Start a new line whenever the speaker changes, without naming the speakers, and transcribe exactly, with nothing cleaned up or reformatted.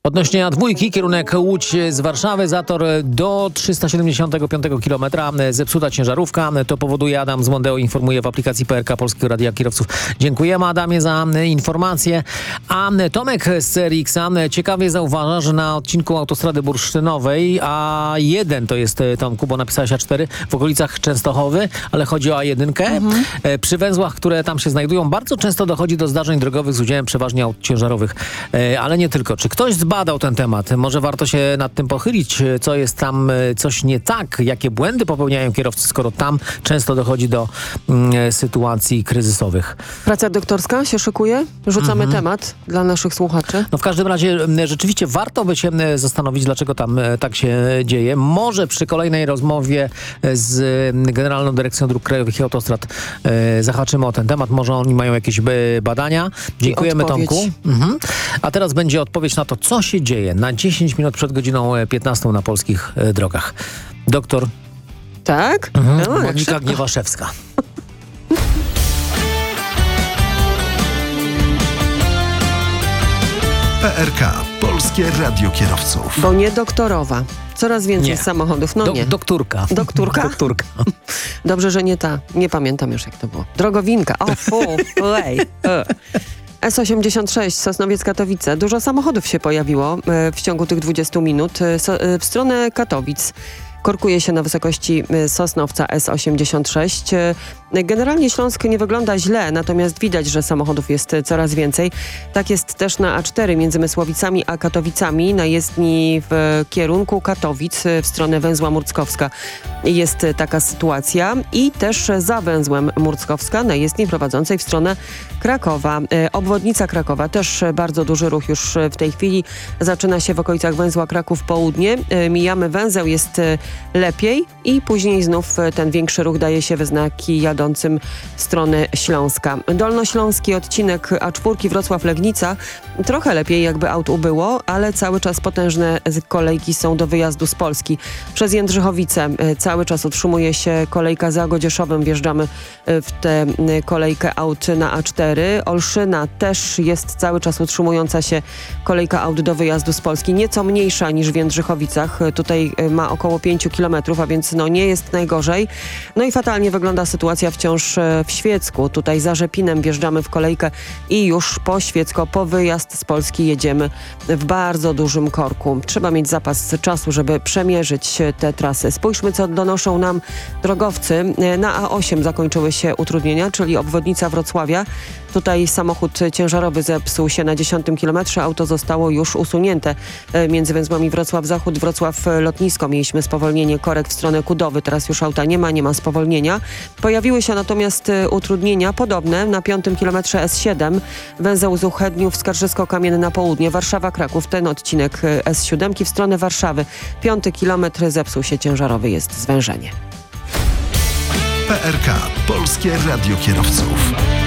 Odnośnie dwójki, kierunek Łódź z Warszawy, zator do trzysta siedemdziesiątego piątego kilometra, zepsuta ciężarówka. To powoduje, Adam z Mondeo informuje w aplikacji P R K Polskiego Radia Kierowców. Dziękujemy, Adamie, za informację. A Tomek z C R X-a ciekawie zauważa, że na odcinku autostrady bursztynowej A jeden, to jest, Tomku, bo napisałeś A cztery, w okolicach Częstochowy, ale chodzi o A jeden. Mhm. Przy węzłach, które tam się znajdują, bardzo często dochodzi do zdarzeń drogowych z udziałem przeważnie aut ciężarowych. Ale nie tylko. Czy ktoś zbadał ten temat? Może warto się nad tym pochylić, co jest tam coś nie tak, jakie błędy popełniają kierowcy, skoro tam często dochodzi do mm, sytuacji kryzysowych.
Praca doktorska się szykuje? Rzucamy
Mhm.
temat dla naszych słuchaczy.
No w każdym razie rzeczywiście warto by się zastanowić, dlaczego tam tak się dzieje. Może przy kolejnej rozmowie z Generalną Dyrekcją Dróg Krajowych i Autostrad e, zahaczymy o ten temat. Może oni mają jakieś badania. Dziękujemy, Tomku. Mhm. A teraz będzie odpowiedź na to, co się dzieje na dziesięć minut przed godziną piętnastą na polskich e, drogach. Doktor
Tak?
mhm.
No, jak
Monika
szybko.
Gniewaszewska.
P R K. Polskie Radio Kierowców.
Bo nie doktorowa. Coraz więcej
Nie.
samochodów. No
Do,
nie.
doktorka.
Doktorka?
Doktorka.
Dobrze, że nie ta. Nie pamiętam już, jak to było. Drogowinka. O, fu, lej. S osiemdziesiąt sześć, Sosnowiec-Katowice. Dużo samochodów się pojawiło e, w ciągu tych dwudziestu minut. E, so, e, w stronę Katowic korkuje się na wysokości e, Sosnowca S osiemdziesiąt sześć. E, Generalnie Śląsk nie wygląda źle, natomiast widać, że samochodów jest e, coraz więcej. Tak jest też na A cztery między Mysłowicami a Katowicami, na jezdni w kierunku Katowic e, w stronę węzła Murckowska. Jest e, taka sytuacja i też za węzłem Murckowska na jezdni prowadzącej w stronę Krakowa. E, Obwodnica Krakowa, też e, bardzo duży ruch już e, w tej chwili. Zaczyna się w okolicach węzła Kraków Południe. E, Mijamy węzeł, jest e, lepiej i później znów e, ten większy ruch daje się we znaki jadącym w stronę Śląska. Dolnośląski odcinek A cztery Wrocław-Legnica. Trochę lepiej, jakby aut ubyło, ale cały czas potężne kolejki są do wyjazdu z Polski. Przez Jędrzychowice e, cały czas utrzymuje się kolejka za Godzieszowem. Wjeżdżamy e, w tę e, kolejkę aut na A cztery. Olszyna też jest cały czas utrzymująca się kolejka aut do wyjazdu z Polski. Nieco mniejsza niż w Jędrzychowicach. E, Tutaj e, ma około pięciu kilometrów, a więc no, nie jest najgorzej. No i fatalnie wygląda sytuacja wciąż e, w Świecku. Tutaj za Rzepinem wjeżdżamy w kolejkę i już po Świecko, po wyjazd z Polski jedziemy w bardzo dużym korku. Trzeba mieć zapas czasu, żeby przemierzyć te trasy. Spójrzmy, co donoszą nam drogowcy. Na A osiem zakończyły się utrudnienia, czyli obwodnica Wrocławia. Tutaj samochód ciężarowy zepsuł się na dziesiątym kilometrze. Auto zostało już usunięte między węzłami Wrocław-Zachód, Wrocław-Lotnisko. Mieliśmy spowolnienie korek w stronę Kudowy. Teraz już auta nie ma, nie ma spowolnienia. Pojawiły się natomiast utrudnienia podobne na piątym kilometrze S siedem. Węzeł Zuchedniów, Skarżysko-Kamienny na południe. Warszawa-Kraków. Ten odcinek S siedem w stronę Warszawy. Piąty kilometr zepsuł się ciężarowy. Jest zwężenie.
P R K. Polskie Radio Kierowców.